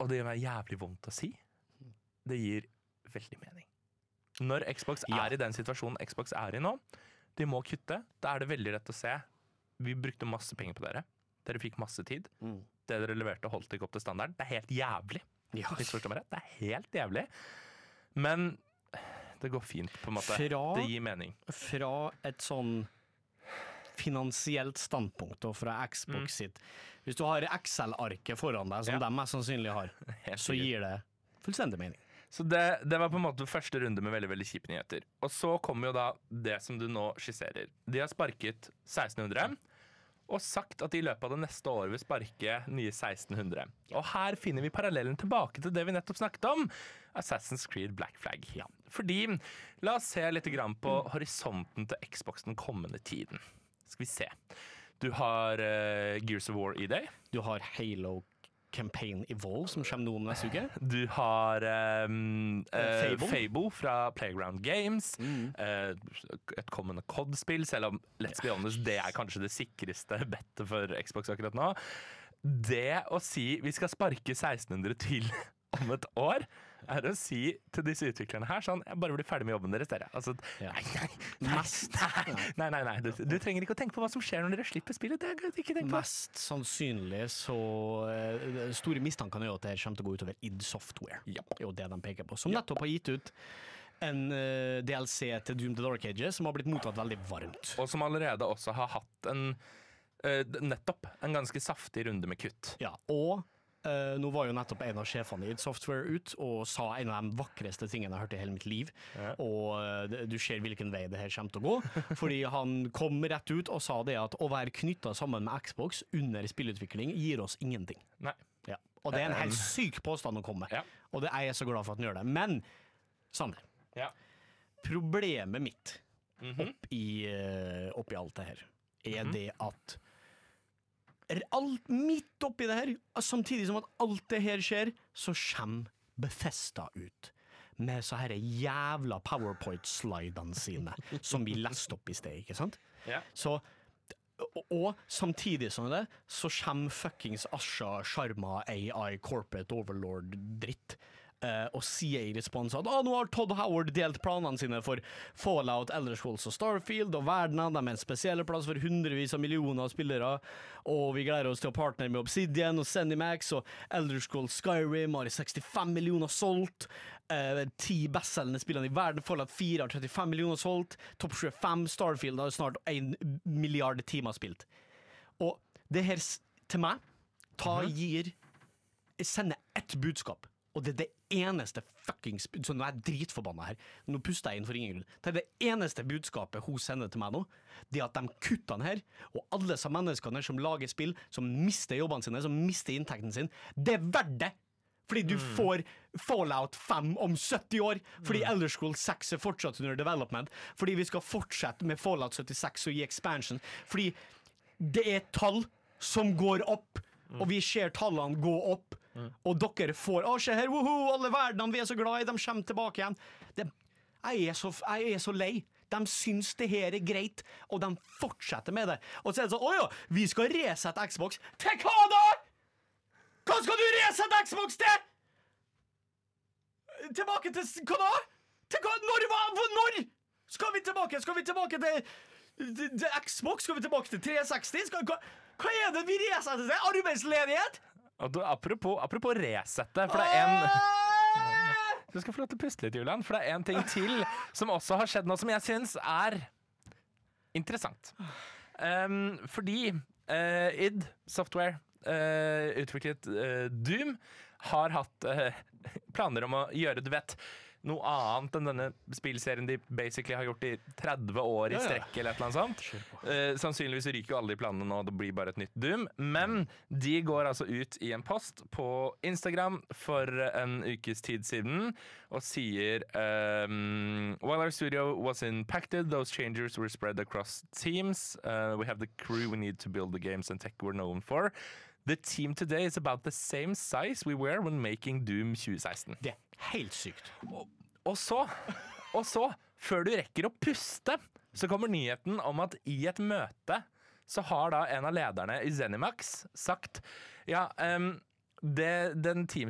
og det gjør jævlig vondt å si, det gir veldig mening. Når Xbox er i den situasjonen Xbox er i nå, de må kutte, da er det veldig rett å se. Vi brukte masse penger på dere. Dere fikk masse tid. Det dere leverte holdt ikke opp til standarden. Det er helt jævlig. Det er helt jævlig. Men det går fint på en måte. Det gir mening. Fra et sånn finansielt standpunkt og fra Xbox sitt. Hvis du har Excel-arket foran deg, som de mest sannsynlig har, så gir det fullstendig mening. Så det var på en måte første runde med veldig, veldig kjipe nyheter. Og så kommer jo da det som du nå skisserer. De har sparket 1600, og sagt at de i løpet av det neste året vil sparke nye 1600. Og her finner vi parallellen tilbake til det vi nettopp snakket om, Assassin's Creed Black Flag. Fordi, la oss se litt grann på horisonten til Xbox den kommende tiden. Skal vi se. Du har Gears of War i deg. Du har Halo Campaign Evolve, som kommer nå neste uke. Du har Fable fra Playground Games. Et kommende COD-spill, selv om, let's be honest, det er kanskje det sikreste bettet for Xbox akkurat nå. Det å si vi skal sparke 1600 til om et år, er å si til disse utviklerne her sånn, jeg bare blir ferdig med jobben deres, dere. Altså, nei. Du trenger ikke å tenke på hva som skjer når dere slipper spillet. Det ikke tenk på. Mest sannsynlig så store mistankene er jo at det kommer til å gå utover id Software. Det er jo det de peker på. Som nettopp har gitt ut en DLC til Doom the Dark Ages som har blitt mottatt veldig varmt. Og som allerede også har hatt nettopp en ganske saftig runde med kutt. Ja, og nå var jo nettopp en av sjefene i id Software ut og sa en av de vakreste tingene jeg har hørt i hele mitt liv, og du ser hvilken vei det her kommer til å gå, fordi han kom rett ut og sa det at å være knyttet sammen med Xbox under spillutvikling gir oss ingenting. Og det er en helt syk påstand å komme, og det er jeg så glad for at han gjør det. Men, Sander, problemet mitt oppi alt det her er det at midt oppi det her, samtidig som at alt det her skjer, så kommer Bethesda ut med så her jævla PowerPoint-slidene sine, som vi leste opp i sted, ikke sant? Så, og samtidig som det, så kommer fuckings Asha Sharma AI Corporate Overlord-dritt og sier i respons at nå har Todd Howard delt planene sine for Fallout, Elder Scrolls og Starfield, og verden de er en spesielle plass for hundrevis av millioner av spillere, og vi gleder oss til å partnere med Obsidian og ZeniMax, og Elder Scrolls Skyrim har 65 millioner solgt, 10 bestselgende spillene i verden, Fallout 4 har 35 millioner solgt, Top 25, Starfield har snart 1 milliard timer spilt. Og det her til meg sender ett budskap, og det er det eneste fuckings, så nå er jeg dritforbannet her, nå puster jeg inn for ingen grunn, det er det eneste budskapet hun sender til meg nå, det er at de kuttene her, og alle disse menneskene som lager spill, som mister jobbene sine, som mister inntekten sin, det er verdt det! Fordi du får Fallout 5 om 70 år, fordi Elder Scrolls 6 er fortsatt under development, fordi vi skal fortsette med Fallout 76 og gi expansion, fordi det er tall som går opp, og vi ser tallene gå opp, og dere får, se her, alle verdenene vi er så glad i, de kommer tilbake igjen. Jeg er så lei. De syns det her er greit, og de fortsetter med det. Og så er det sånn, vi skal resette Xbox. Til hva da? Hva skal du resette Xbox til? Tilbake til, hva da? Til hva? Når? Skal vi tilbake til Xbox? Skal vi tilbake til 360? Hva er det vi resetter til? Arbeidsledighet? Apropos resette, for det er du skal få lov til å puste litt, Julian, for det er en ting til som også har skjedd nå, som jeg synes er interessant. Fordi id Software utviklet Doom har hatt planer om å gjøre, du vet, noe annet enn denne spillserien de basically har gjort i 30 år i strekk eller et eller annet sånt. Sannsynligvis ryker jo alle de planene nå, det blir bare et nytt Doom, men de går altså ut i en post på Instagram for en ukes tid siden og sier While our studio was impacted, those changes were spread across teams. We have the crew we need to build the games and tech we're known for. The team today is about the same size we were when making Doom 2016. Det er helt sykt. Og så, før du rekker å puste, så kommer nyheten om at i et møte så har da en av lederne i ZeniMax sagt den